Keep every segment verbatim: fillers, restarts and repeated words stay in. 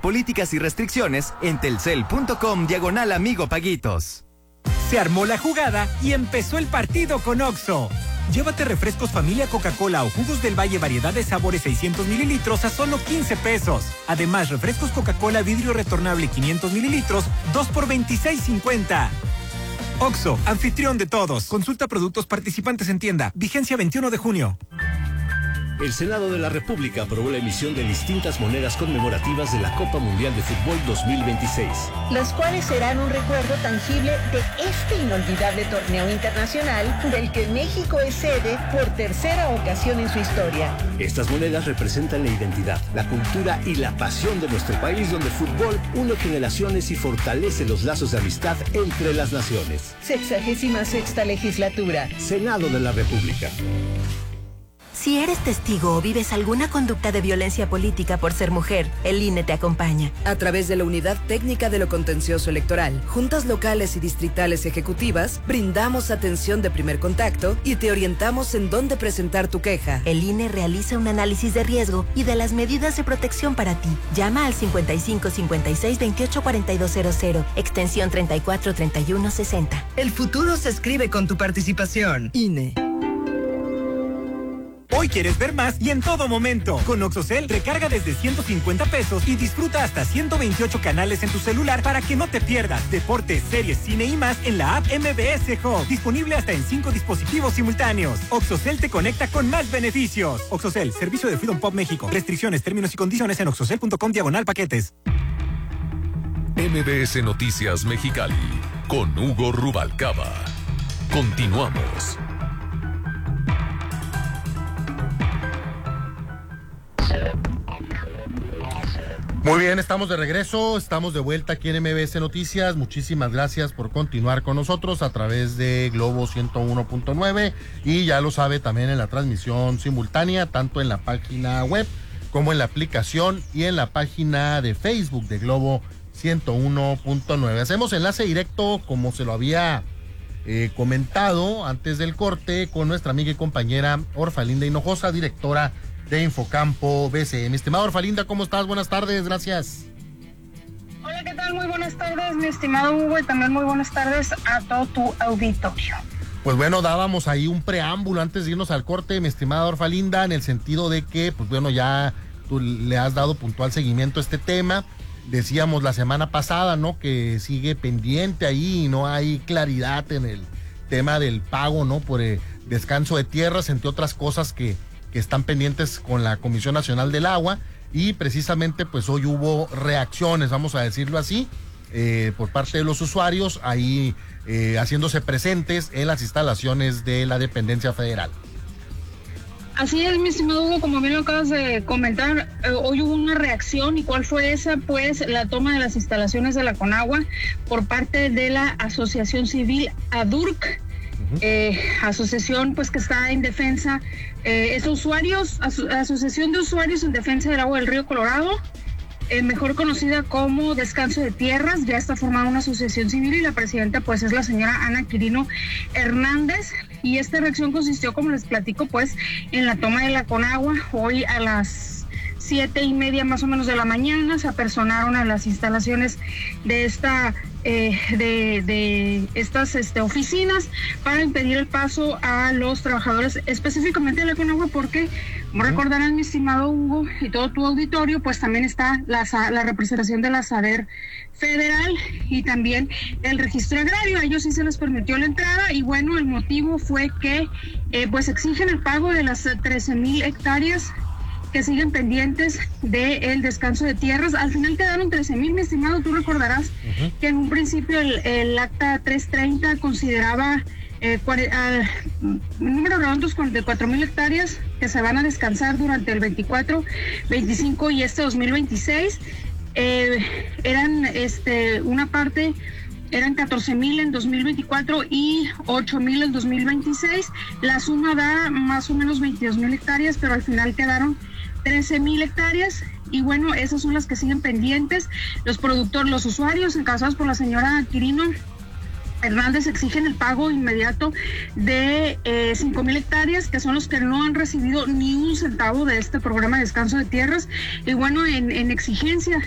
políticas y restricciones en telcel.com diagonal amigo paguitos. Se armó la jugada y empezó el partido con Oxxo. Llévate refrescos familia Coca-Cola o jugos del Valle variedad de sabores seiscientos mililitros a solo quince pesos. Además, refrescos Coca-Cola vidrio retornable quinientos mililitros, dos por veintiséis cincuenta. Oxxo, anfitrión de todos. Consulta productos participantes en tienda. Vigencia veintiuno de junio. El Senado de la República aprobó la emisión de distintas monedas conmemorativas de la Copa Mundial de Fútbol dos mil veintiséis. Las cuales serán un recuerdo tangible de este inolvidable torneo internacional del que México es sede por tercera ocasión en su historia. Estas monedas representan la identidad, la cultura y la pasión de nuestro país, donde el fútbol une generaciones y fortalece los lazos de amistad entre las naciones. Sexagésima sexta legislatura. Senado de la República. Si eres testigo o vives alguna conducta de violencia política por ser mujer, el I N E te acompaña. A través de la Unidad Técnica de lo Contencioso Electoral, juntas locales y distritales ejecutivas, brindamos atención de primer contacto y te orientamos en dónde presentar tu queja. El I N E realiza un análisis de riesgo y de las medidas de protección para ti. Llama al cincuenta y cinco cincuenta y seis veintiocho cuarenta y dos cero cero, extensión treinta y cuatro treinta y uno sesenta. El futuro se escribe con tu participación. I N E. Hoy quieres ver más y en todo momento. Con Oxxocel, recarga desde ciento cincuenta pesos y disfruta hasta ciento veintiocho canales en tu celular para que no te pierdas deportes, series, cine y más en la app M B S Hub. Disponible hasta en cinco dispositivos simultáneos. Oxxocel te conecta con más beneficios. Oxxocel, servicio de Freedom Pop México. Restricciones, términos y condiciones en oxxocel.com diagonal paquetes. M B S Noticias Mexicali con Hugo Rubalcaba. Continuamos. Muy bien, estamos de regreso, estamos de vuelta aquí en M B S Noticias. Muchísimas gracias por continuar con nosotros a través de Globo ciento uno punto nueve y ya lo sabe también en la transmisión simultánea, tanto en la página web como en la aplicación y en la página de Facebook de Globo ciento uno punto nueve. Hacemos enlace directo, como se lo había eh, comentado antes del corte, con nuestra amiga y compañera Orfalinda Hinojosa, directora de Infocampo B C E. Mi estimado Orfalinda, ¿cómo estás? Buenas tardes, gracias. Hola, ¿qué tal? Muy buenas tardes, mi estimado Hugo, y también muy buenas tardes a todo tu auditorio. Pues bueno, dábamos ahí un preámbulo antes de irnos al corte, mi estimada Orfalinda, en el sentido de que, pues bueno, ya tú le has dado puntual seguimiento a este tema. Decíamos la semana pasada, ¿no?, que sigue pendiente ahí y no hay claridad en el tema del pago, ¿no?, por eh, descanso de tierras, entre otras cosas que que están pendientes con la Comisión Nacional del Agua, y precisamente pues hoy hubo reacciones, vamos a decirlo así, eh, por parte de los usuarios ahí eh, haciéndose presentes en las instalaciones de la dependencia federal. Así es, mi estimado Hugo, como bien lo acabas de comentar, eh, hoy hubo una reacción. ¿Y cuál fue esa? Pues la toma de las instalaciones de la Conagua por parte de la Asociación Civil ADURC, Eh, asociación pues que está en defensa, eh, es usuarios, aso- Asociación de Usuarios en Defensa del Agua del Río Colorado, eh, mejor conocida como Descanso de Tierras. Ya está formada una asociación civil y la presidenta pues es la señora Ana Quirino Hernández, y esta reacción consistió, como les platico, pues en la toma de la Conagua. Hoy a las siete y media más o menos de la mañana se apersonaron a las instalaciones de esta eh, de, de estas este, oficinas para impedir el paso a los trabajadores, específicamente de la Conagua, porque, como uh-huh. recordarán, mi estimado Hugo, y todo tu auditorio, pues también está la, la representación de la SADER federal y también el registro agrario. A ellos sí se les permitió la entrada, y bueno, el motivo fue que eh, pues exigen el pago de las trece mil hectáreas que siguen pendientes del descanso de tierras. Al final quedaron trece mil, mi estimado. Tú recordarás uh-huh. que en un principio el, el acta trescientos treinta consideraba eh, cuarenta, uh, números redondos cuarenta y cuatro mil hectáreas que se van a descansar durante el veinticuatro, veinticinco y este dos mil veintiséis. Eh, eran este una parte, eran catorce mil en dos mil veinticuatro y ocho mil en dos mil veintiséis. La suma da más o menos veintidós mil hectáreas, pero al final quedaron trece mil hectáreas, y bueno, esas son las que siguen pendientes. Los productores, los usuarios encabezados por la señora Quirino Hernández exigen el pago inmediato de eh, cinco mil hectáreas, que son los que no han recibido ni un centavo de este programa de descanso de tierras. Y bueno, en, en exigencia del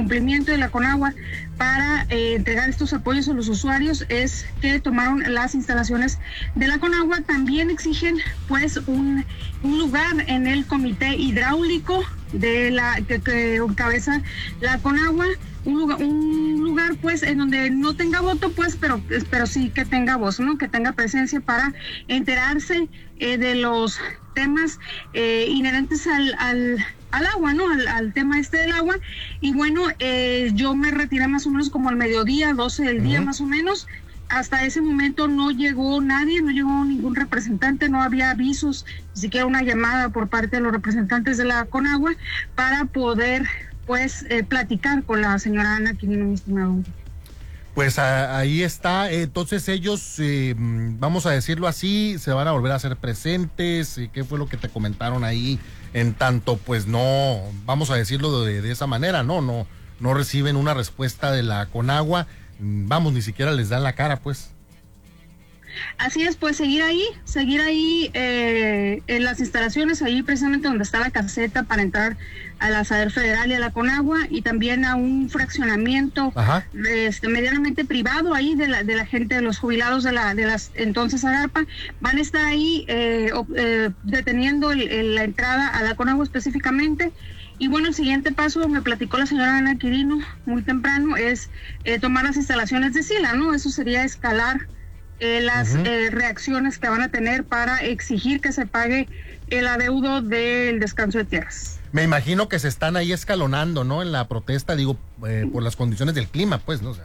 cumplimiento de la Conagua para eh, entregar estos apoyos a los usuarios es que tomaron las instalaciones de la Conagua. También exigen pues un, un lugar en el comité hidráulico de la que, que encabeza la Conagua, un lugar, un lugar pues en donde no tenga voto pues, pero, pero sí que tenga voz, ¿no? Que tenga presencia para enterarse eh, de los temas eh, inherentes al, al al agua, ¿no? Al, al tema este del agua. Y bueno, eh, yo me retiré más o menos como al mediodía, doce del día uh-huh. más o menos. Hasta ese momento no llegó nadie, no llegó ningún representante, no había avisos, ni siquiera una llamada por parte de los representantes de la Conagua para poder, pues, eh, platicar con la señora Ana Quirino, mi estimado. Pues a, ahí está, entonces ellos, eh, vamos a decirlo así, se van a volver a hacer presentes. ¿Qué fue lo que te comentaron ahí? En tanto, pues no, vamos a decirlo de, de esa manera, no, no, no reciben una respuesta de la Conagua, vamos, ni siquiera les dan la cara, pues. Así es, pues seguir ahí, seguir ahí eh, en las instalaciones, ahí precisamente donde está la caseta para entrar a la Sader Federal y a la Conagua, y también a un fraccionamiento este, medianamente privado ahí de la, de la gente, de los jubilados de la de las entonces Agarpa, van a estar ahí eh, eh, deteniendo el, el, la entrada a la Conagua específicamente. Y bueno, el siguiente paso, me platicó la señora Ana Quirino muy temprano, es eh, tomar las instalaciones de Sila, ¿no? Eso sería escalar Eh, las uh-huh. eh, reacciones que van a tener para exigir que se pague el adeudo del descanso de tierras. Me imagino que se están ahí escalonando, ¿no? En la protesta, digo, eh, por las condiciones del clima, pues, ¿no? O sea.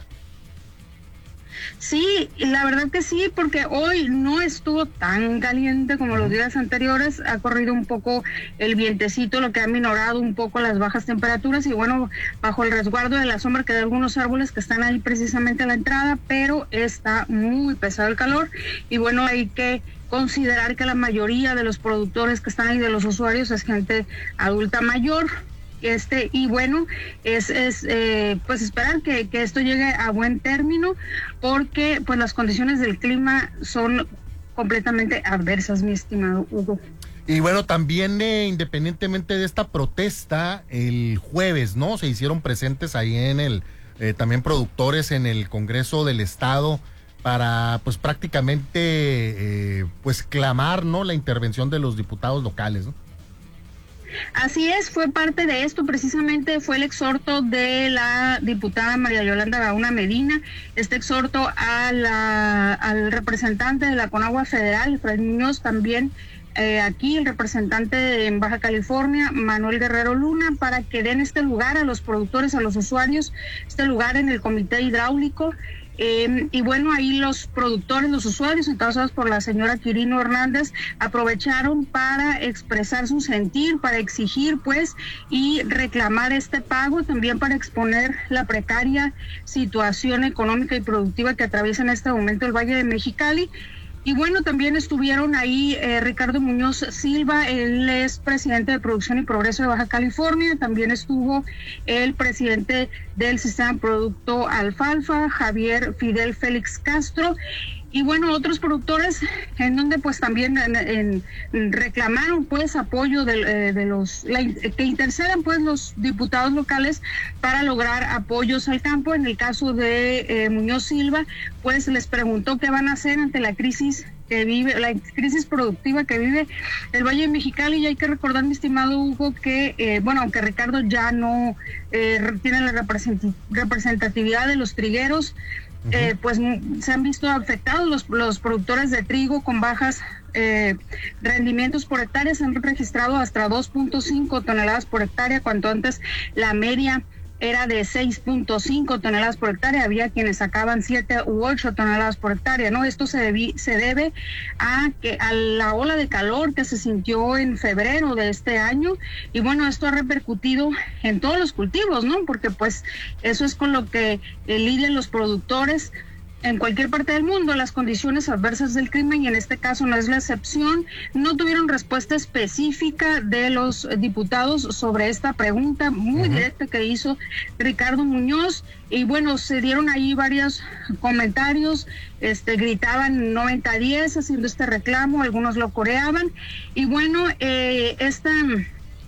Sí, la verdad que sí, porque hoy no estuvo tan caliente como los días anteriores, ha corrido un poco el vientecito, lo que ha minorado un poco las bajas temperaturas, y bueno, bajo el resguardo de la sombra que de algunos árboles que están ahí precisamente a la entrada, pero está muy pesado el calor, y bueno, hay que considerar que la mayoría de los productores que están ahí, de los usuarios, es gente adulta mayor. Este, y bueno, es, es eh, pues esperar que, que esto llegue a buen término, porque pues las condiciones del clima son completamente adversas, mi estimado Hugo. Y bueno, también eh, independientemente de esta protesta, el jueves, ¿no? Se hicieron presentes ahí en el, eh, también productores en el Congreso del Estado para pues prácticamente eh, pues clamar, ¿no? La intervención de los diputados locales, ¿no? Así es, fue parte de esto, precisamente fue el exhorto de la diputada María Yolanda Gauna Medina, este exhorto a la, al representante de la Conagua Federal, Fred Muñoz, también eh, aquí el representante en Baja California, Manuel Guerrero Luna, para que den este lugar a los productores, a los usuarios, este lugar en el comité hidráulico. Eh, y bueno, ahí los productores, los usuarios encabezados por la señora Quirino Hernández aprovecharon para expresar su sentir, para exigir pues y reclamar este pago, también para exponer la precaria situación económica y productiva que atraviesa en este momento el Valle de Mexicali. Y bueno, también estuvieron ahí eh, Ricardo Muñoz Silva, él es presidente de Producción y Progreso de Baja California, también estuvo el presidente del Sistema Producto Alfalfa, Javier Fidel Félix Castro, y bueno, otros productores en donde pues también en, en, reclamaron pues apoyo de, eh, de los, la, que intercedan pues los diputados locales para lograr apoyos al campo. En el caso de eh, Muñoz Silva, pues les preguntó qué van a hacer ante la crisis que vive, la crisis productiva que vive el Valle de Mexicali. Y hay que recordar, mi estimado Hugo, que eh, bueno, aunque Ricardo ya no eh, tiene la representatividad de los trigueros, Eh, pues se han visto afectados los, los productores de trigo con bajas eh, rendimientos por hectárea. Se han registrado hasta dos punto cinco toneladas por hectárea, cuando antes la media era de seis punto cinco toneladas por hectárea, había quienes sacaban siete u ocho toneladas por hectárea, ¿no? Esto se, debi, se debe a que a la ola de calor que se sintió en febrero de este año, y bueno, esto ha repercutido en todos los cultivos, ¿no? Porque pues eso es con lo que eh, lidian los productores en cualquier parte del mundo, las condiciones adversas del clima, y en este caso no es la excepción. No tuvieron respuesta específica de los diputados sobre esta pregunta muy uh-huh. directa que hizo Ricardo Muñoz, y bueno, se dieron ahí varios comentarios, este gritaban noventa diez haciendo este reclamo, algunos lo coreaban, y bueno, eh, esta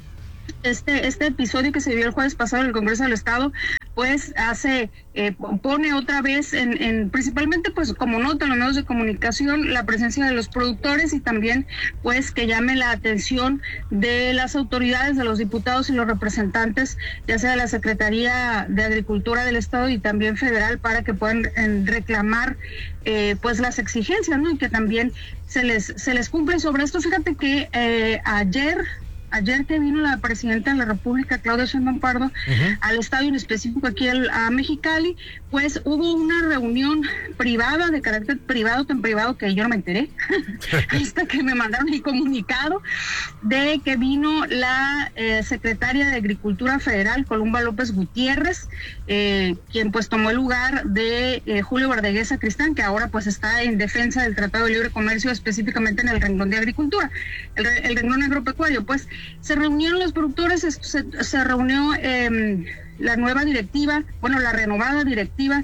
Este, este episodio que se vio el jueves pasado en el Congreso del Estado, pues hace, eh, pone otra vez en, en, principalmente pues como nota en los medios de comunicación, la presencia de los productores y también pues que llame la atención de las autoridades, de los diputados y los representantes, ya sea de la Secretaría de Agricultura del Estado y también federal, para que puedan eh, reclamar eh, pues las exigencias, ¿no? Y que también se les, se les cumple sobre esto. Fíjate que eh, ayer... Ayer que vino la presidenta de la República, Claudia Sheinbaum Pardo, uh-huh. al estadio, en específico aquí al, a Mexicali, pues hubo una reunión privada, de carácter privado, tan privado que yo no me enteré, hasta que me mandaron el comunicado de que vino la eh, secretaria de Agricultura Federal, Columba López Gutiérrez, eh, quien pues tomó el lugar de eh, Julio Verdeguer Sacristán, que ahora pues está en defensa del Tratado de Libre Comercio, específicamente en el renglón de agricultura, el, el renglón agropecuario. Pues se reunieron los productores, se, se reunió eh, la nueva directiva, bueno, la renovada directiva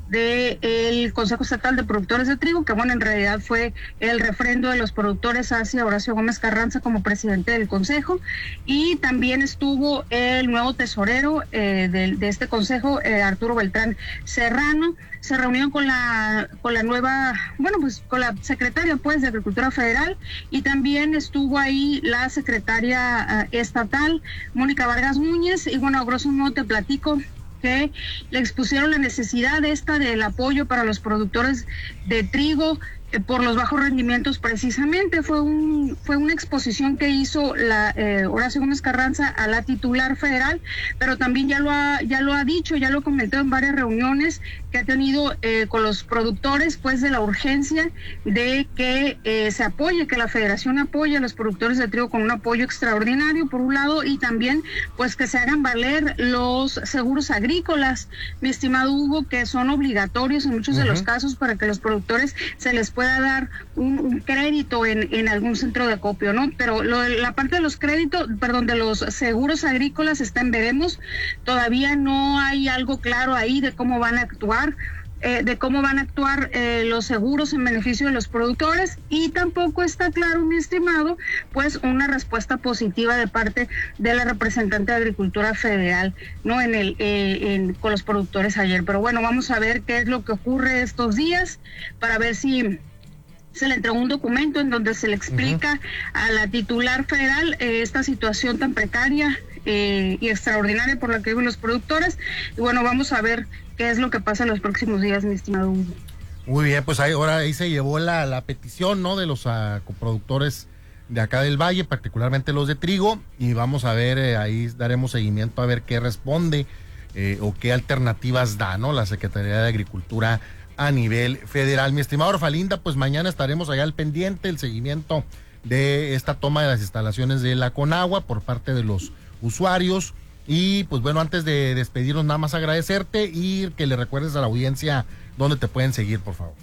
del Consejo Estatal de Productores de Trigo, que bueno, en realidad fue el refrendo de los productores hacia Horacio Gómez Carranza como presidente del Consejo, y también estuvo el nuevo tesorero eh, de, de este Consejo, eh, Arturo Beltrán Serrano. Se reunieron con la con la nueva, bueno, pues con la secretaria pues de Agricultura Federal, y también estuvo ahí la secretaria uh, estatal, Mónica Vargas Núñez, y bueno, a grosso modo te platico que le expusieron la necesidad esta del apoyo para los productores de trigo eh, por los bajos rendimientos. Precisamente fue un fue una exposición que hizo la eh, Horacio Gómez Carranza a la titular federal, pero también ya lo ha ya lo ha dicho, ya lo comentó en varias reuniones que ha tenido eh, con los productores, pues de la urgencia de que eh, se apoye, que la federación apoye a los productores de trigo con un apoyo extraordinario por un lado, y también pues que se hagan valer los seguros agrícolas, mi estimado Hugo, que son obligatorios en muchos uh-huh. de los casos para que los productores se les pueda dar un, un crédito en, en algún centro de acopio, ¿no? Pero lo, la parte de los créditos, perdón, de los seguros agrícolas está en veremos, todavía no hay algo claro ahí de cómo van a actuar. Eh, de cómo van a actuar eh, los seguros en beneficio de los productores, y tampoco está claro, mi estimado, pues una respuesta positiva de parte de la representante de Agricultura Federal, no en el eh, en, con los productores ayer. Pero bueno, vamos a ver qué es lo que ocurre estos días para ver si se le entregó un documento en donde se le explica uh-huh. a la titular federal eh, esta situación tan precaria eh, y extraordinaria por la que viven los productores. Y bueno, vamos a ver qué es lo que pasa en los próximos días, mi estimado Hugo. Muy bien, pues ahí, ahora ahí se llevó la, la petición, ¿no?, de los uh, coproductores de acá del Valle, particularmente los de trigo, y vamos a ver, eh, ahí daremos seguimiento a ver qué responde eh, o qué alternativas da, ¿no?, la Secretaría de Agricultura a nivel federal. Mi estimado Orfalinda, pues mañana estaremos allá al pendiente, el seguimiento de esta toma de las instalaciones de la Conagua por parte de los usuarios. Y pues bueno, antes de despedirnos, nada más agradecerte y que le recuerdes a la audiencia dónde te pueden seguir, por favor.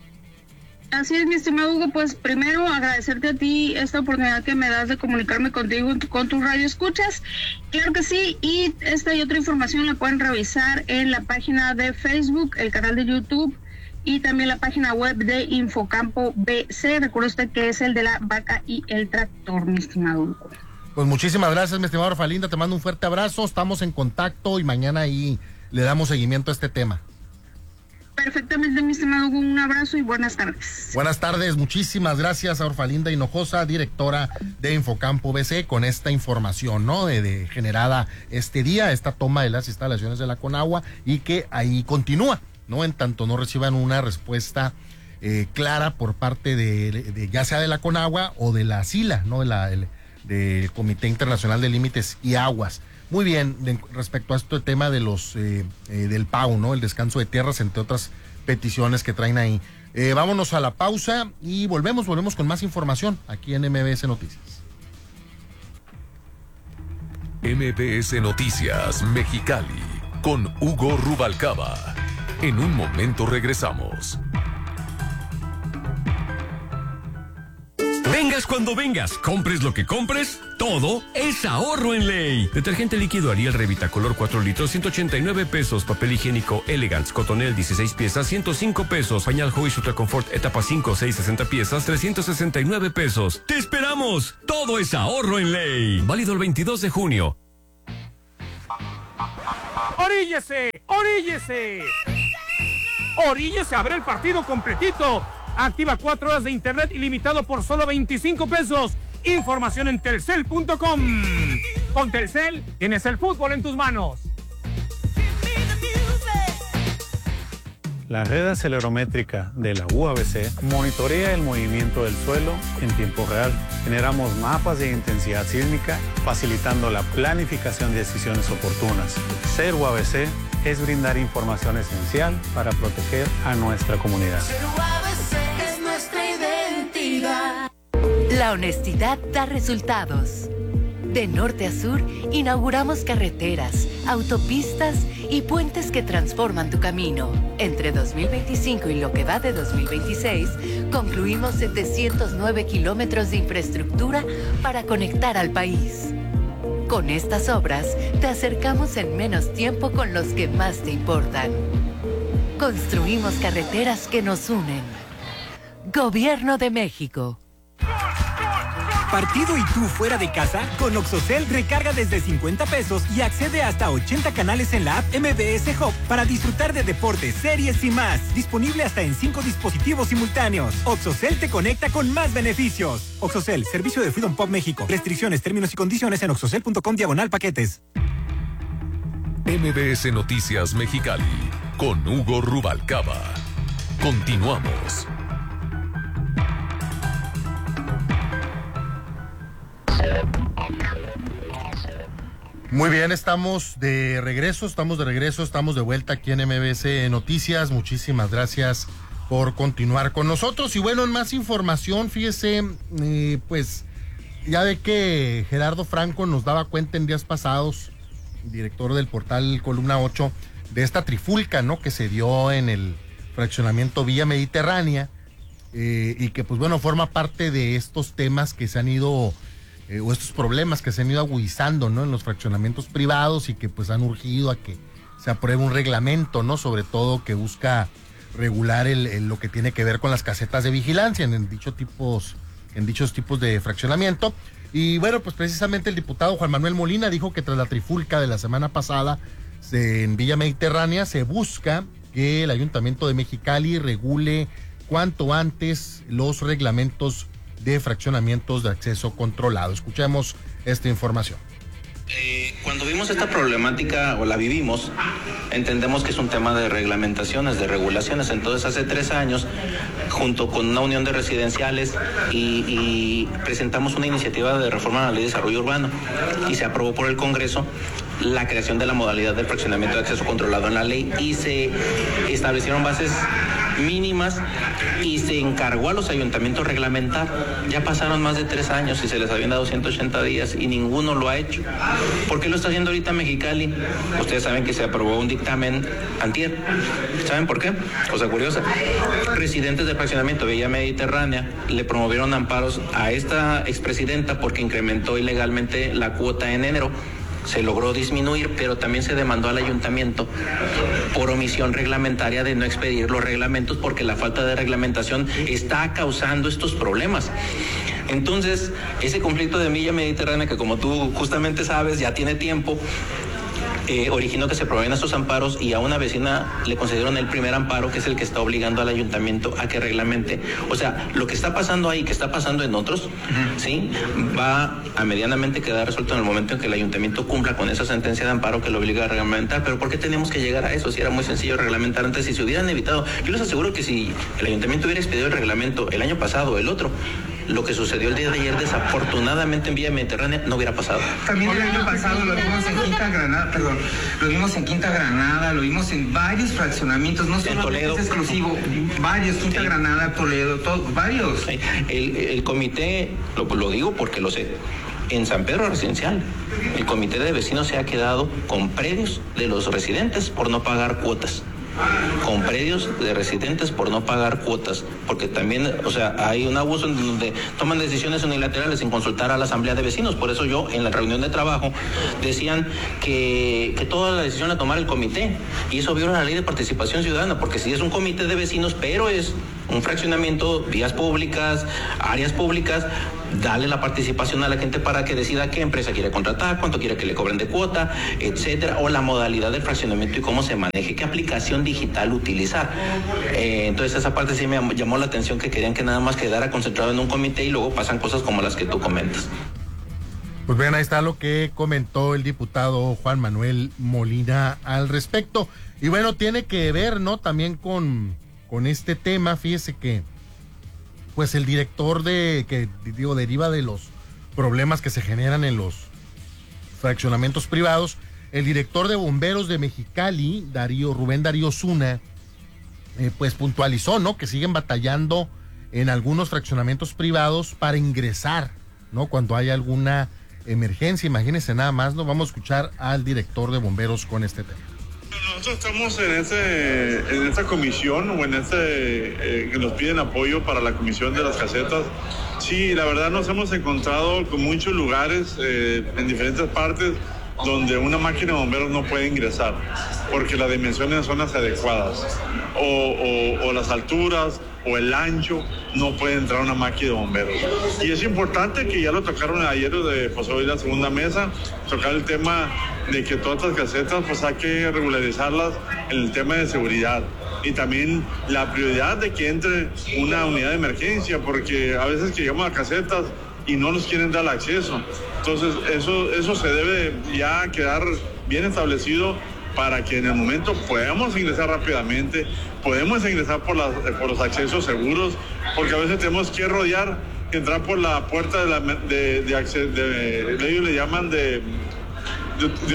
Así es, mi estimado Hugo, pues primero agradecerte a ti esta oportunidad que me das de comunicarme contigo con tu radio escuchas. Claro que sí, y esta y otra información la pueden revisar en la página de Facebook, el canal de YouTube y también la página web de Infocampo B C. Recuerda usted que es el de la vaca y el tractor, mi estimado Hugo. Pues muchísimas gracias, mi estimado Orfalinda, te mando un fuerte abrazo, estamos en contacto y mañana ahí le damos seguimiento a este tema. Perfectamente, mi estimado Hugo, un abrazo y buenas tardes. Buenas tardes, muchísimas gracias a Orfalinda Hinojosa, directora de Infocampo B C, con esta información, ¿no?, de, de generada este día, esta toma de las instalaciones de la Conagua, y que ahí continúa, ¿no?, en tanto no reciban una respuesta eh, clara por parte de, de ya sea de la Conagua o de la SILA, ¿no?, de la... El, del Comité Internacional de Límites y Aguas. Muy bien, de, respecto a este tema de los eh, eh, del P A U, ¿no?, el descanso de tierras, entre otras peticiones que traen ahí. Eh, vámonos a la pausa y volvemos, volvemos con más información aquí en M B S Noticias. M B S Noticias Mexicali con Hugo Rubalcaba. En un momento regresamos. Vengas cuando vengas, compres lo que compres, todo es ahorro en Ley. Detergente líquido Ariel Revitacolor cuatro litros, ciento ochenta y nueve pesos. Papel higiénico Elegance Cotonel dieciséis piezas, ciento cinco pesos. Pañal Joy Ultra Confort etapa cinco, seis, sesenta piezas, trescientos sesenta y nueve pesos. ¡Te esperamos! Todo es ahorro en Ley. Válido el veintidós de junio. ¡Oríllese! ¡Oríllese! ¡Oríllese a ver el partido completito! Activa cuatro horas de internet ilimitado por solo veinticinco pesos. Información en telcel punto com. Con Telcel tienes el fútbol en tus manos. La red acelerométrica de la U A B C monitorea el movimiento del suelo en tiempo real. Generamos mapas de intensidad sísmica, facilitando la planificación de decisiones oportunas. Ser U A B C es brindar información esencial para proteger a nuestra comunidad. Ser U A B C es nuestra identidad. La honestidad da resultados. De norte a sur, inauguramos carreteras, autopistas y puentes que transforman tu camino. Entre dos mil veinticinco y lo que va de dos mil veintiséis, concluimos setecientos nueve kilómetros de infraestructura para conectar al país. Con estas obras, te acercamos en menos tiempo con los que más te importan. Construimos carreteras que nos unen. Gobierno de México. Partido y tú fuera de casa, con Oxocel recarga desde cincuenta pesos y accede hasta ochenta canales en la app M B S Hub para disfrutar de deportes, series y más. Disponible hasta en cinco dispositivos simultáneos. Oxocel te conecta con más beneficios. Oxocel, servicio de Freedom Pop México. Restricciones, términos y condiciones en oxocel punto com diagonal paquetes. M B S Noticias Mexicali con Hugo Rubalcaba. Continuamos. Muy bien, estamos de regreso, estamos de regreso, estamos de vuelta aquí en M B S Noticias. Muchísimas gracias por continuar con nosotros. Y bueno, en más información, fíjese, eh, pues ya ve que Gerardo Franco nos daba cuenta en días pasados, director del portal Columna ocho, de esta trifulca, ¿no?, que se dio en el fraccionamiento Villa Mediterránea, eh, y que pues bueno, forma parte de estos temas que se han ido... Eh, o estos problemas que se han ido agudizando, ¿no?, en los fraccionamientos privados, y que pues han urgido a que se apruebe un reglamento, ¿no?, sobre todo que busca regular el, el, lo que tiene que ver con las casetas de vigilancia en, en, dicho tipos, en dichos tipos de fraccionamiento. Y bueno, pues precisamente el diputado Juan Manuel Molina dijo que tras la trifulca de la semana pasada se, en Villa Mediterránea, se busca que el Ayuntamiento de Mexicali regule cuanto antes los reglamentos de fraccionamientos de acceso controlado. Escuchemos esta información. Eh, cuando vimos esta problemática o la vivimos, entendemos que es un tema de reglamentaciones, de regulaciones. Entonces hace tres años, junto con una unión de residenciales, y, y presentamos una iniciativa de reforma a la Ley de Desarrollo Urbano, y se aprobó por el Congreso la creación de la modalidad de fraccionamiento de acceso controlado en la ley, y se establecieron bases mínimas y se encargó a los ayuntamientos reglamentar. Ya pasaron más de tres años y se les habían dado ciento ochenta días y ninguno lo ha hecho. ¿Por qué lo está haciendo ahorita Mexicali? Ustedes saben que se aprobó un dictamen antier. ¿Saben por qué? Cosa curiosa. Residentes del fraccionamiento Villa Mediterránea le promovieron amparos a esta expresidenta porque incrementó ilegalmente la cuota en enero. Se logró disminuir, pero también se demandó al ayuntamiento por omisión reglamentaria de no expedir los reglamentos, porque la falta de reglamentación está causando estos problemas. Entonces, ese conflicto de Villa Mediterránea, que como tú justamente sabes, ya tiene tiempo, eh, originó que se provean estos amparos, y a una vecina le concedieron el primer amparo, que es el que está obligando al ayuntamiento a que reglamente. O sea, lo que está pasando ahí, que está pasando en otros, uh-huh. ¿sí?, va a medianamente quedar resuelto en el momento en que el ayuntamiento cumpla con esa sentencia de amparo que lo obliga a reglamentar. Pero ¿por qué tenemos que llegar a eso? Si era muy sencillo reglamentar antes, si se hubieran evitado. Yo les aseguro que si el ayuntamiento hubiera expedido el reglamento el año pasado o el otro, lo que sucedió el día de ayer desafortunadamente en Villa Mediterránea no hubiera pasado. También el año pasado lo vimos en Quinta Granada, perdón, lo vimos en Quinta Granada, lo vimos en varios fraccionamientos, no solo es exclusivo, varios, Quinta sí. Granada, Toledo, todo, varios. Sí. El, el comité, lo, lo digo porque lo sé, en San Pedro Residencial, el comité de vecinos se ha quedado con predios de los residentes por no pagar cuotas. con predios de residentes por no pagar cuotas, porque también, o sea, hay un abuso en donde toman decisiones unilaterales sin consultar a la asamblea de vecinos. Por eso yo en la reunión de trabajo decían que, que toda la decisión la tomara el comité, y eso viola la ley de participación ciudadana, porque si es un comité de vecinos, pero es un fraccionamiento, vías públicas, áreas públicas, dale la participación a la gente para que decida qué empresa quiere contratar, cuánto quiere que le cobren de cuota, etcétera, o la modalidad del fraccionamiento y cómo se maneje, qué aplicación digital utilizar. Eh, entonces esa parte sí me llamó la atención, que querían que nada más quedara concentrado en un comité y luego pasan cosas como las que tú comentas. Pues bien, ahí está lo que comentó el diputado Juan Manuel Molina al respecto. Y bueno, tiene que ver, ¿no? También con, con este tema. Fíjese que pues el director de, que digo, deriva de los problemas que se generan en los fraccionamientos privados, el director de bomberos de Mexicali, Darío, Rubén Darío Zuna, eh, pues puntualizó, ¿no? Que siguen batallando en algunos fraccionamientos privados para ingresar, ¿no? Cuando hay alguna emergencia. Imagínense nada más, ¿no? Vamos a escuchar al director de bomberos con este tema. Nosotros estamos en, ese, en esta comisión o en este eh, que nos piden apoyo para la comisión de las casetas. Sí, la verdad nos hemos encontrado con muchos lugares eh, en diferentes partes donde una máquina de bomberos no puede ingresar porque las dimensiones son las adecuadas o, o, o las alturas o el ancho, no puede entrar una máquina de bomberos. Y es importante, que ya lo tocaron ayer, de, pues hoy la segunda mesa, tocar el tema de que todas estas casetas pues hay que regularizarlas en el tema de seguridad. Y también la prioridad de que entre una unidad de emergencia, porque a veces que llegamos a casetas y no nos quieren dar acceso. Entonces eso, eso se debe ya quedar bien establecido para que en el momento podamos ingresar rápidamente, podemos ingresar por, las, por los accesos seguros, porque a veces tenemos que rodear, entrar por la puerta de, la, de, de, acceso, de, de ellos le llaman de, de, de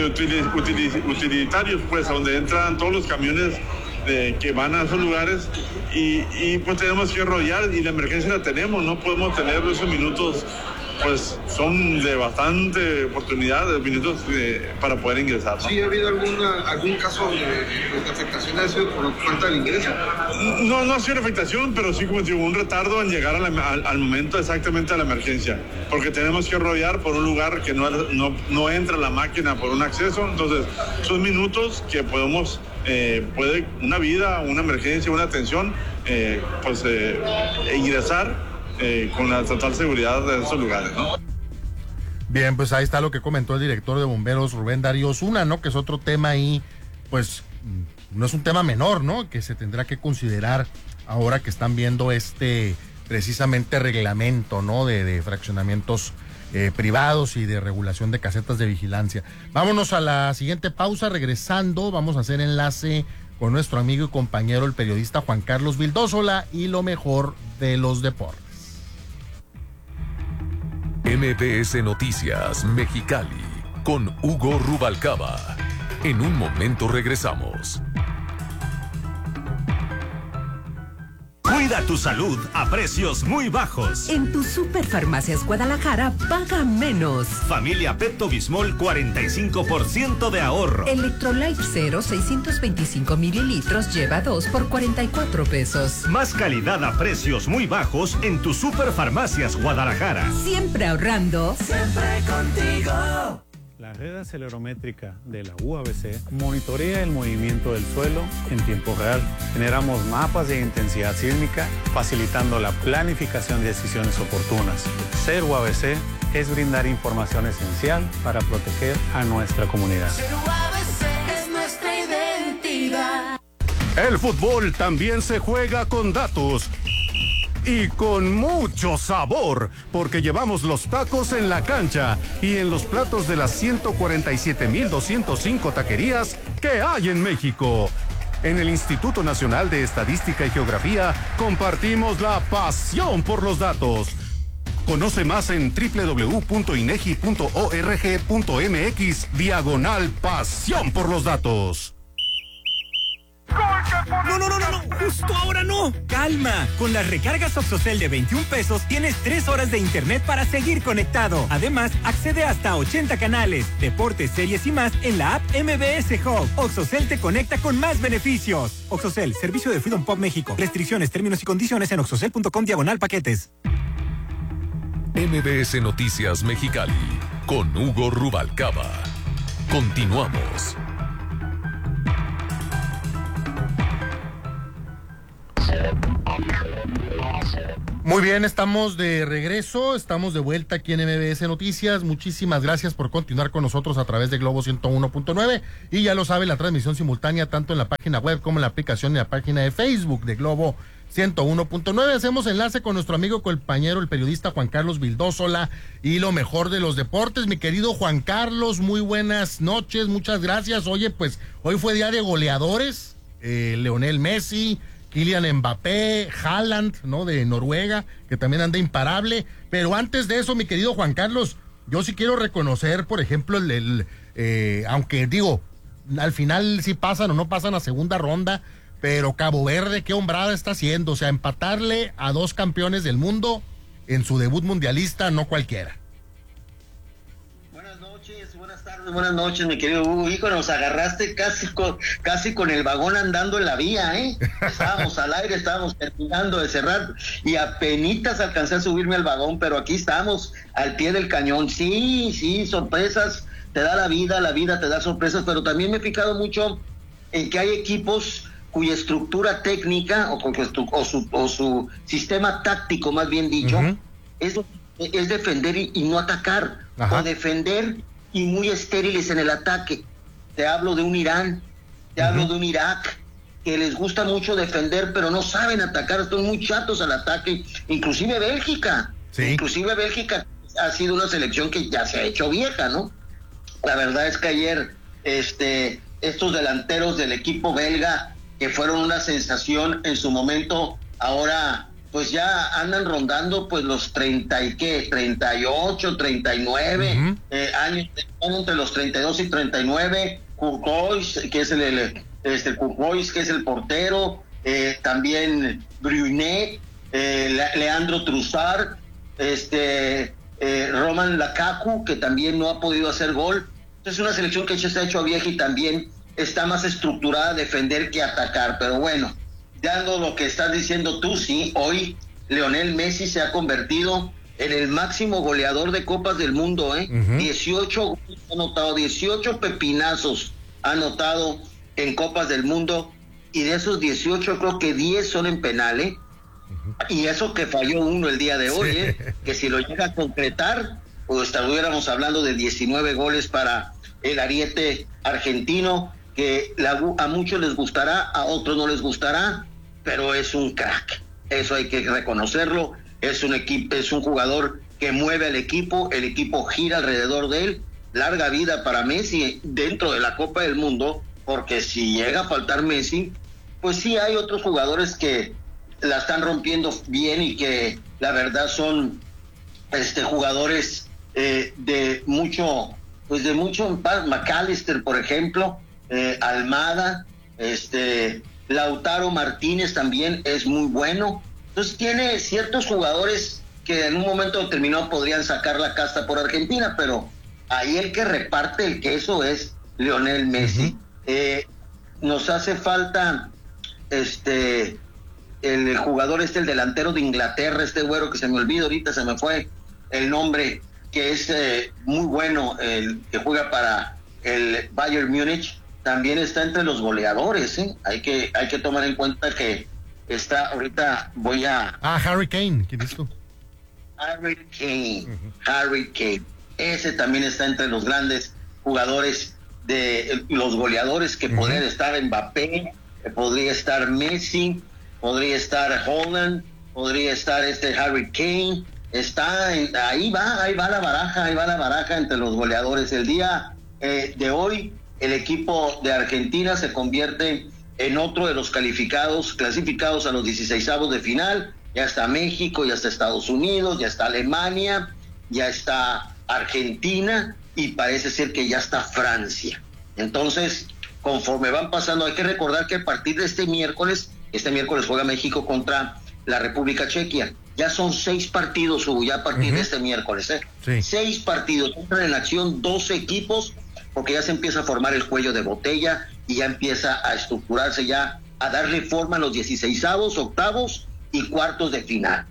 utilitarios, pues, donde entran todos los camiones de, que van a esos lugares, y, y pues tenemos que rodear, y la emergencia la tenemos, no podemos tener esos minutos, pues son de bastante oportunidad, de minutos de, para poder ingresar, ¿no? ¿Sí ha habido alguna, algún caso de, de afectación ha sido por falta del ingreso? No, no ha sido afectación, pero sí como digo, un retardo en llegar a la, al, al momento exactamente a la emergencia, porque tenemos que rodear por un lugar que no, no, no entra la máquina por un acceso. Entonces son minutos que podemos, eh, puede una vida, una emergencia, una atención, eh, pues eh, ingresar Eh, con la total seguridad de esos lugares, ¿no? Bien, pues ahí está lo que comentó el director de bomberos Rubén Darío Zuna, ¿no? Que es otro tema ahí, pues no es un tema menor, ¿no? Que se tendrá que considerar ahora que están viendo este precisamente reglamento, ¿no? De, de fraccionamientos eh, privados y de regulación de casetas de vigilancia. Vámonos a la siguiente pausa. Regresando, vamos a hacer enlace con nuestro amigo y compañero, el periodista Juan Carlos Vildósola, y lo mejor de los deportes. M B S Noticias Mexicali con Hugo Rubalcaba. En un momento regresamos. Cuida tu salud a precios muy bajos. En tu Superfarmacias Guadalajara, paga menos. Familia Pepto Bismol, cuarenta y cinco por ciento de ahorro. Electrolyte Cero, seiscientos veinticinco mililitros, lleva dos por cuarenta y cuatro pesos. Más calidad a precios muy bajos en tu Superfarmacias Guadalajara. Siempre ahorrando. Siempre contigo. La red acelerométrica de la U A B C monitorea el movimiento del suelo en tiempo real. Generamos mapas de intensidad sísmica, facilitando la planificación de decisiones oportunas. Ser U A B C es brindar información esencial para proteger a nuestra comunidad. Ser U A B C es nuestra identidad. El fútbol también se juega con datos. Y con mucho sabor, porque llevamos los tacos en la cancha y en los platos de las ciento cuarenta y siete mil doscientos cinco taquerías que hay en México. En el Instituto Nacional de Estadística y Geografía compartimos la pasión por los datos. Conoce más en doble u doble u doble u punto inegi punto org punto mx diagonal pasión por los datos. ¡Gol No, no, no, no, no, justo ahora no. Calma, con las recargas Oxocel de veintiún pesos tienes tres horas de internet para seguir conectado. Además, accede hasta a ochenta canales, deportes, series y más en la app M B S Hub. Oxocel te conecta con más beneficios. Oxocel, servicio de Freedom Pop México. Restricciones, términos y condiciones en oxocel punto com diagonal paquetes. M B S Noticias Mexicali con Hugo Rubalcaba. Continuamos. Muy bien, estamos de regreso, estamos de vuelta aquí en M B S Noticias. Muchísimas gracias por continuar con nosotros a través de Globo ciento uno punto nueve. Y ya lo sabe, la transmisión simultánea tanto en la página web como en la aplicación y la página de Facebook de Globo ciento uno punto nueve. Hacemos enlace con nuestro amigo compañero, el periodista Juan Carlos Vildósola, y lo mejor de los deportes. Mi querido Juan Carlos, muy buenas noches, muchas gracias. Oye, pues hoy fue día de goleadores, eh, Lionel Messi, Kylian Mbappé, Haaland, ¿no? De Noruega, que también anda imparable. Pero antes de eso, mi querido Juan Carlos, yo sí quiero reconocer, por ejemplo, el, el eh, aunque digo, al final sí pasan o no pasan a segunda ronda, pero Cabo Verde, qué hombrada está haciendo. O sea, empatarle a dos campeones del mundo en su debut mundialista, no cualquiera. Buenas noches, mi querido Hugo. Hijo, nos agarraste casi con, casi con el vagón andando en la vía, ¿eh? Estábamos al aire, estábamos terminando de cerrar y apenitas alcancé a subirme al vagón, pero aquí estamos al pie del cañón. Sí, sí, sorpresas, te da la vida, la vida te da sorpresas, pero también me he fijado mucho en que hay equipos cuya estructura técnica o, o, su, o su sistema táctico, más bien dicho, uh-huh. es, es defender y, y no atacar. Ajá. O defender y muy estériles en el ataque. Te hablo de un Irán, te uh-huh. hablo de un Irak, que les gusta mucho defender, pero no saben atacar, están muy chatos al ataque. Inclusive Bélgica, sí. inclusive Bélgica ha sido una selección que ya se ha hecho vieja, ¿no? La verdad es que ayer este, estos delanteros del equipo belga, que fueron una sensación en su momento, ahora pues ya andan rondando pues los treinta y qué, treinta y ocho, treinta y nueve uh-huh. eh, años, entre los treinta y dos y treinta y nueve. Courtois, que es el, el este Courtois, que es el portero, eh, también Brunet, eh, Leandro Trossard, este eh, Roman Lukaku, que también no ha podido hacer gol. Es una selección que ya se ha hecho vieja y también está más estructurada a defender que atacar, pero bueno, dando lo que estás diciendo tú, sí, hoy Lionel Messi se ha convertido en el máximo goleador de Copas del Mundo, ¿eh? Uh-huh. dieciocho goles ha anotado, dieciocho pepinazos ha anotado en Copas del Mundo, y de esos dieciocho creo que diez son en penal, ¿eh? Uh-huh. Y eso que falló uno el día de hoy, sí. ¿eh? Que si lo llega a concretar, pues estuviéramos hablando de diecinueve goles para el ariete argentino, que la, a muchos les gustará, a otros no les gustará, pero es un crack, eso hay que reconocerlo. Es un equipo, es un jugador que mueve al equipo, el equipo gira alrededor de él. Larga vida para Messi dentro de la Copa del Mundo, porque si llega a faltar Messi, pues sí hay otros jugadores que la están rompiendo bien y que la verdad son este jugadores eh, de mucho, pues de mucho, McAllister, por ejemplo, eh, Almada, este Lautaro Martínez también es muy bueno. Entonces tiene ciertos jugadores que en un momento determinado podrían sacar la casta por Argentina, pero ahí el que reparte el queso es Lionel Messi. Uh-huh. Eh, nos hace falta este el jugador este, el delantero de Inglaterra, este güero que se me olvida ahorita, se me fue el nombre, que es eh, muy bueno, el que juega para el Bayern Múnich, también está entre los goleadores, ¿eh? Hay que, hay que tomar en cuenta que está ahorita, voy a... Ah, Harry Kane, ¿quién es tú? Harry Kane, uh-huh. Harry Kane. Ese también está entre los grandes jugadores de los goleadores, que uh-huh. podrían estar Mbappé, podría estar Messi, podría estar Haaland, podría estar este Harry Kane. Está en, ahí va, ahí va la baraja, ahí va la baraja entre los goleadores. El día eh, de hoy, el equipo de Argentina se convierte en otro de los calificados, clasificados a los dieciseisavos de final. Ya está México, ya está Estados Unidos, ya está Alemania, ya está Argentina y parece ser que ya está Francia. Entonces, conforme van pasando, hay que recordar que a partir de este miércoles, este miércoles juega México contra la República Chequia. Ya son seis partidos, Hugo, ya a partir uh-huh. de este miércoles, ¿eh? Sí. Seis partidos, entran en acción doce equipos, porque ya se empieza a formar el cuello de botella y ya empieza a estructurarse, ya a darle forma a los dieciseisavos, octavos y cuartos de final.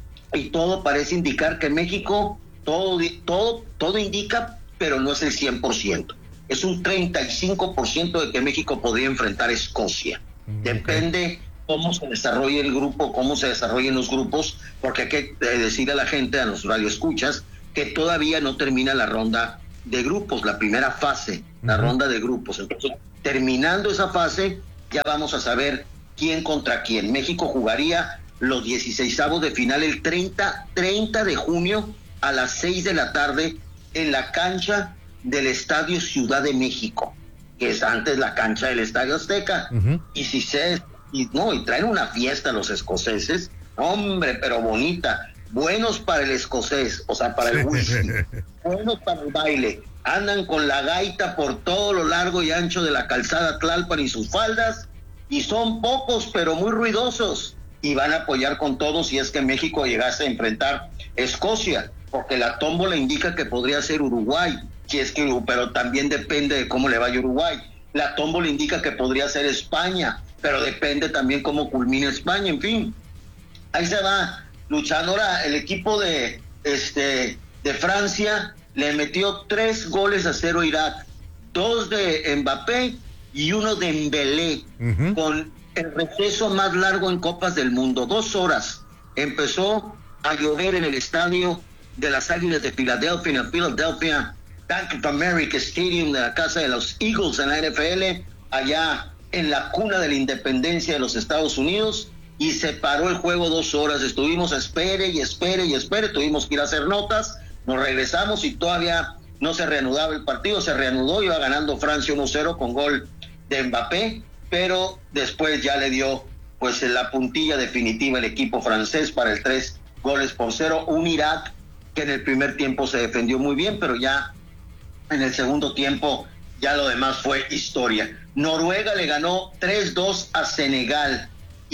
Y todo parece indicar que México, todo, todo, todo indica, pero no es el cien por ciento. Es un treinta y cinco por ciento de que México podría enfrentar a Escocia. Uh-huh. Depende cómo se desarrolle el grupo, cómo se desarrollen los grupos, porque hay que decir a la gente, a los radioescuchas, que todavía no termina la ronda de grupos, la primera fase, la uh-huh. ronda de grupos. Entonces, terminando esa fase, ya vamos a saber quién contra quién. México jugaría los dieciseisavos de final el treinta de junio a las seis de la tarde en la cancha del Estadio Ciudad de México, que es antes la cancha del Estadio Azteca. Uh-huh. Y si se... Y, no, y traen una fiesta los escoceses, hombre, pero bonita, buenos para el escocés, o sea, para el whisky, buenos para el baile, andan con la gaita por todo lo largo y ancho de la calzada Tlalpan y sus faldas, y son pocos, pero muy ruidosos, y van a apoyar con todos si es que México llegase a enfrentar Escocia, porque la tómbola indica que podría ser Uruguay, si es que, pero también depende de cómo le vaya a Uruguay. La tómbola indica que podría ser España, pero depende también cómo culmine España, en fin. Ahí se va luchando. Ahora el equipo de este de Francia le metió tres goles a cero a Irak, dos de Mbappé y uno de Dembélé, uh-huh. con el receso más largo en Copas del Mundo, dos horas. Empezó a llover en el estadio de las Águilas de Filadelfia, en el Philadelphia Bank of America Stadium, de la casa de los Eagles en la N F L, allá en la cuna de la independencia de los Estados Unidos, y se paró el juego dos horas. Estuvimos espere y espere y espere, tuvimos que ir a hacer notas, nos regresamos y todavía no se reanudaba el partido. Se reanudó, iba ganando Francia uno cero con gol de Mbappé, pero después ya le dio pues la puntilla definitiva el equipo francés para el tres goles por cero, un Irak que en el primer tiempo se defendió muy bien, pero ya en el segundo tiempo ya lo demás fue historia. Noruega le ganó tres dos a Senegal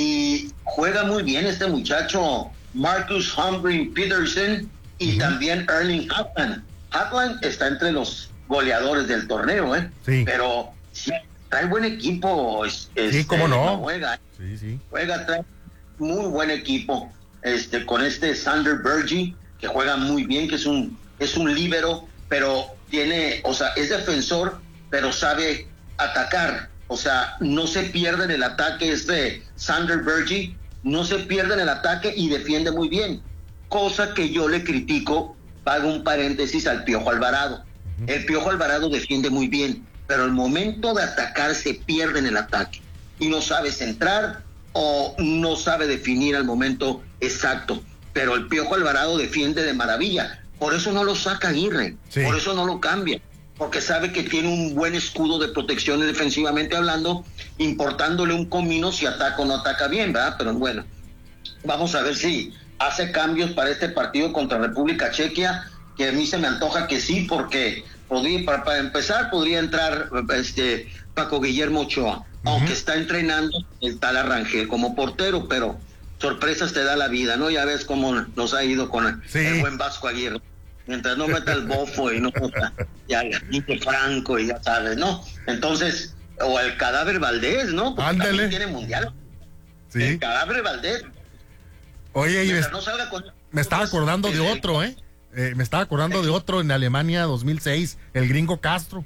y juega muy bien este muchacho Marcus Humphrey Peterson y uh-huh. también Erling Haaland. Haaland está entre los goleadores del torneo, ¿eh? Sí. Pero sí, trae buen equipo. Este, sí, cómo no. Noruega, ¿eh? Sí, sí. Juega, trae muy buen equipo. Este, con este Sander Berge, que juega muy bien, que es un, es un líbero, pero tiene, o sea, es defensor, pero sabe atacar, o sea, no se pierde en el ataque. Este Sander Berge no se pierde en el ataque y defiende muy bien, cosa que yo le critico, hago un paréntesis, al Piojo Alvarado. Uh-huh. El Piojo Alvarado defiende muy bien, pero al momento de atacar se pierde en el ataque y no sabe centrar o no sabe definir al momento exacto, pero el Piojo Alvarado defiende de maravilla, por eso no lo saca Aguirre, sí. por eso no lo cambia, porque sabe que tiene un buen escudo de protección defensivamente hablando, importándole un comino si ataca o no ataca bien, ¿verdad? Pero bueno, vamos a ver si hace cambios para este partido contra República Chequia, que a mí se me antoja que sí, porque podría, para, para empezar podría entrar este Paco Guillermo Ochoa, uh-huh. aunque está entrenando el tal Arrangel como portero, pero sorpresas te da la vida, ¿no? Ya ves cómo nos ha ido con sí. el buen Vasco Aguirre. Mientras no meta el bofo y no meta ya el Franco y ya sabes, ¿no? Entonces, o el Cadáver Valdés, ¿no? Porque también tiene mundial. Sí. El Cadáver Valdés. Oye, y me, no salga con... me estaba acordando de otro, ¿eh? eh me estaba acordando de otro en Alemania dos mil seis, el Gringo Castro.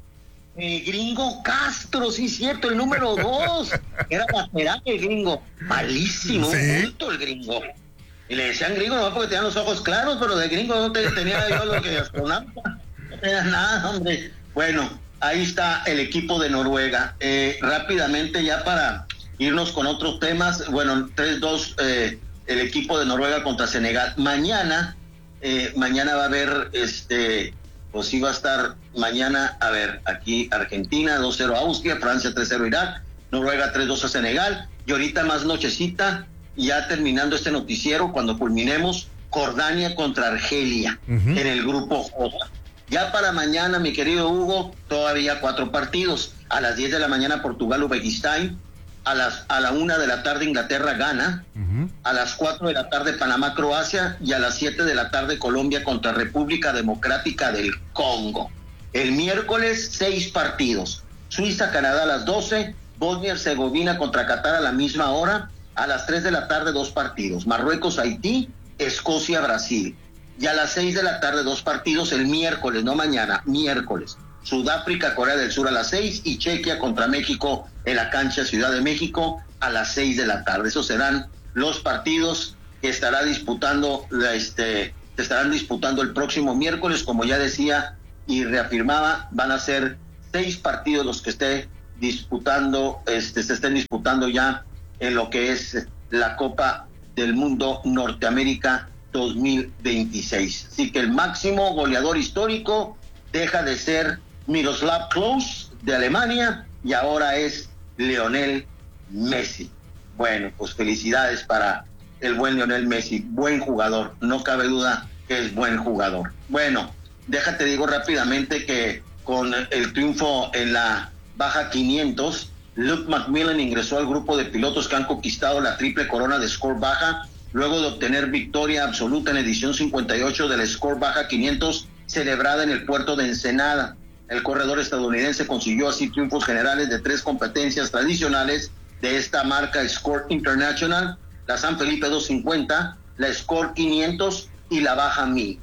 El Gringo Castro, sí, cierto, el número dos. Era lateral el Gringo. Malísimo, ¿sí? Punto el Gringo. Y le decían gringo no porque tenían los ojos claros, pero de gringo no te, tenía yo lo que astronauta. No tenía nada, hombre. Bueno, ahí está el equipo de Noruega. Eh, rápidamente, ya para irnos con otros temas, bueno, tres dos eh, el equipo de Noruega contra Senegal. Mañana, eh, mañana va a haber, este, pues sí va a estar mañana, a ver, aquí Argentina dos cero a Austria, Francia tres cero a Irak, Noruega tres dos a Senegal, y ahorita más nochecita, ya terminando este noticiero, cuando culminemos, Jordania contra Argelia, uh-huh. en el grupo J. Ya para mañana, mi querido Hugo, todavía cuatro partidos. A las diez de la mañana, Portugal-Uzbekistán. A las a la una de la tarde, Inglaterra-Ghana. Uh-huh. A las cuatro de la tarde, Panamá-Croacia. Y a las siete de la tarde, Colombia contra República Democrática del Congo. El miércoles, seis partidos. Suiza-Canadá a las doce. Bosnia-Herzegovina contra Qatar a la misma hora. A las tres de la tarde, dos partidos. Marruecos-Haití. Escocia-Brasil. Y a las seis de la tarde, dos partidos el miércoles, no mañana, miércoles. Sudáfrica, Corea del Sur a las seis y Chequia contra México en la cancha Ciudad de México a las seis de la tarde. Esos serán los partidos que estará disputando, este, se estarán disputando el próximo miércoles, como ya decía y reafirmaba, van a ser seis partidos los que esté disputando, este, se estén disputando ya en lo que es la Copa del Mundo Norteamérica dos mil veintiséis. Así que el máximo goleador histórico deja de ser Miroslav Klose de Alemania y ahora es Lionel Messi. Bueno, pues felicidades para el buen Lionel Messi, buen jugador, no cabe duda que es buen jugador. Bueno, déjate digo rápidamente que con el triunfo en la baja quinientos, Luke McMillan ingresó al grupo de pilotos que han conquistado la triple corona de score baja, luego de obtener victoria absoluta en edición cincuenta y ocho del Score Baja quinientos, celebrada en el puerto de Ensenada. El corredor estadounidense consiguió así triunfos generales de tres competencias tradicionales de esta marca Score International, la San Felipe doscientos cincuenta, la Score quinientos y la Baja mil.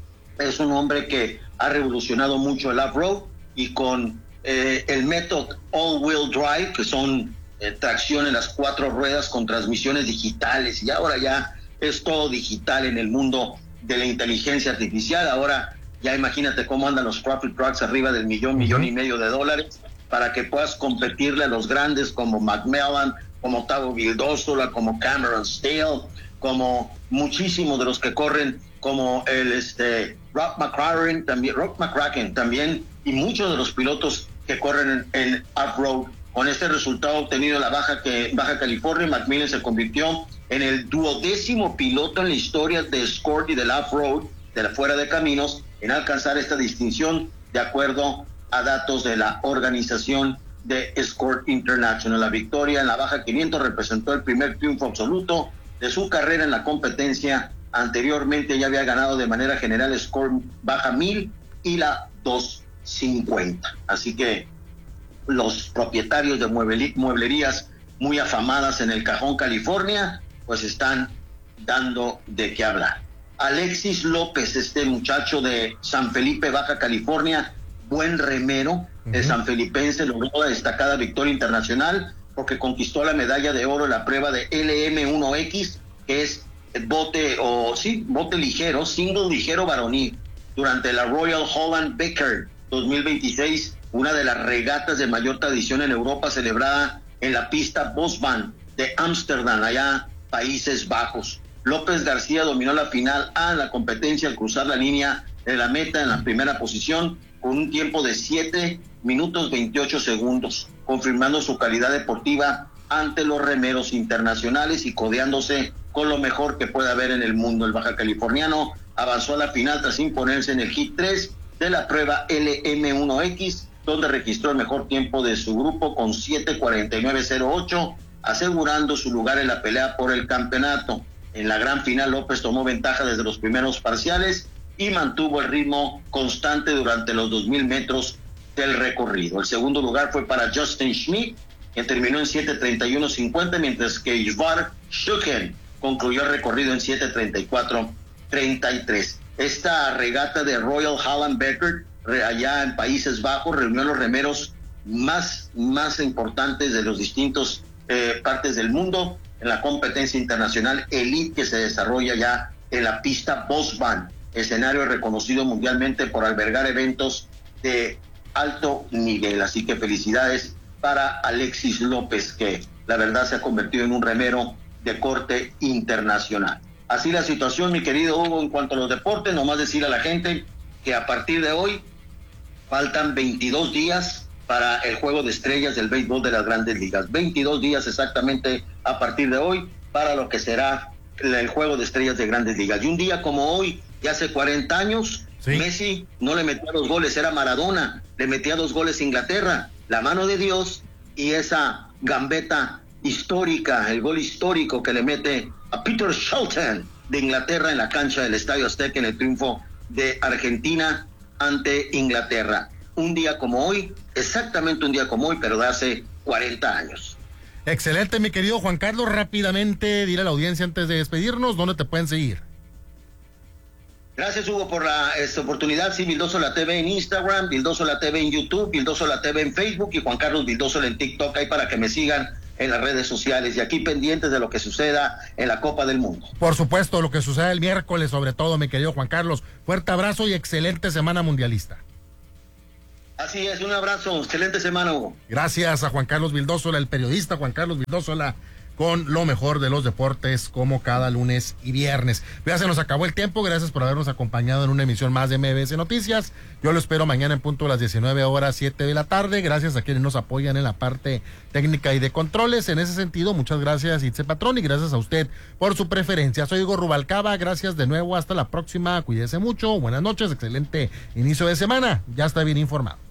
Es un hombre que ha revolucionado mucho el off-road y con eh, el método all-wheel drive, que son Eh, tracción en las cuatro ruedas con transmisiones digitales, y ahora ya es todo digital en el mundo de la inteligencia artificial. Ahora ya imagínate cómo andan los profit trucks arriba del millón, millón y medio de dólares, para que puedas competirle a los grandes como McMillan, como Tavo Vildosola, como Cameron Steele, como muchísimos de los que corren, como el este Rock McCracken también, Rock McCracken también, y muchos de los pilotos que corren en, en off-road. Con este resultado obtenido en la Baja, que, Baja California, McMillan se convirtió en el duodécimo piloto en la historia de Score y del off-road, de la fuera de caminos, en alcanzar esta distinción, de acuerdo a datos de la organización de Score International. La victoria en la Baja quinientos representó el primer triunfo absoluto de su carrera en la competencia. Anteriormente ya había ganado de manera general Score Baja mil y la doscientos cincuenta. Así que los propietarios de mueblerías muy afamadas en el Cajón, California, pues están dando de qué hablar. Alexis López, este muchacho de San Felipe, Baja California, buen remero, uh-huh. El sanfelipense logró la destacada victoria internacional porque conquistó la medalla de oro en la prueba de L M uno X, que es bote o sí, bote ligero, single ligero varonil, durante la Royal Holland Beker dos mil veintiséis, una de las regatas de mayor tradición en Europa, celebrada en la pista Bosman de Ámsterdam, allá Países Bajos. López García dominó la final A en la competencia al cruzar la línea de la meta en la primera posición con un tiempo de siete minutos veintiocho segundos, confirmando su calidad deportiva ante los remeros internacionales y codeándose con lo mejor que puede haber en el mundo. El baja californiano avanzó a la final tras imponerse en el hit tres de la prueba L M uno X, donde registró el mejor tiempo de su grupo con siete cuarenta y nueve cero ocho, asegurando su lugar en la pelea por el campeonato. En la gran final, López tomó ventaja desde los primeros parciales y mantuvo el ritmo constante durante los dos mil metros del recorrido. El segundo lugar fue para Justin Schmidt, que terminó en siete treinta y uno cincuenta, mientras que Ivar Schuchen concluyó el recorrido en siete treinta y cuatro treinta y tres. Esta regata de Royal Holland Beker, allá en Países Bajos, reunió a los remeros más, más importantes de los distintos eh, partes del mundo en la competencia internacional elite que se desarrolla ya en la pista Bosman, escenario reconocido mundialmente por albergar eventos de alto nivel. Así que felicidades para Alexis López, que la verdad se ha convertido en un remero de corte internacional. Así la situación, mi querido Hugo, en cuanto a los deportes. Nomás decir a la gente que a partir de hoy faltan veintidós días para el juego de estrellas del béisbol de las Grandes Ligas. veintidós días exactamente a partir de hoy para lo que será el juego de estrellas de Grandes Ligas. Y un día como hoy, de hace cuarenta años, Sí. Messi no le metía dos goles, era Maradona, le metía dos goles a Inglaterra, la mano de Dios y esa gambeta histórica, el gol histórico que le mete a Peter Shilton de Inglaterra en la cancha del Estadio Azteca en el triunfo de Argentina ante Inglaterra. Un día como hoy, exactamente un día como hoy, pero de hace cuarenta años. Excelente, mi querido Juan Carlos. Rápidamente, dile a la audiencia antes de despedirnos, ¿dónde te pueden seguir? Gracias, Hugo, por la esta oportunidad. Sí, Vildosola T V en Instagram, Vildosola T V en YouTube, Vildosola T V en Facebook y Juan Carlos Vildosola en TikTok, ahí para que me sigan en las redes sociales y aquí pendientes de lo que suceda en la Copa del Mundo. Por supuesto, lo que suceda el miércoles, sobre todo, mi querido Juan Carlos. Fuerte abrazo y excelente semana mundialista. Así es, un abrazo, excelente semana, Hugo. Gracias a Juan Carlos Vildosola, el periodista Juan Carlos Vildosola, con lo mejor de los deportes, como cada lunes y viernes. Ya se nos acabó el tiempo, gracias por habernos acompañado en una emisión más de M B S Noticias. Yo lo espero mañana en punto a las diecinueve horas, siete de la tarde. Gracias a quienes nos apoyan en la parte técnica y de controles. En ese sentido, muchas gracias, Itze Patrón, y gracias a usted por su preferencia. Soy Hugo Rubalcaba, gracias de nuevo, hasta la próxima, cuídese mucho, buenas noches, excelente inicio de semana, ya está bien informado.